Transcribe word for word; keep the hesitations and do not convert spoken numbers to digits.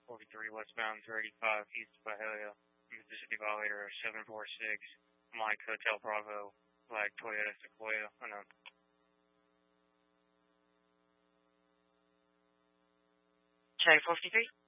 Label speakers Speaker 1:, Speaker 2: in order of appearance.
Speaker 1: forty-three westbound three eighty-five east of Byhalia, Mississippi violator seven four six, Mike Hotel Bravo, flag Toyota Sequoia, unknown.
Speaker 2: ten fifty-three.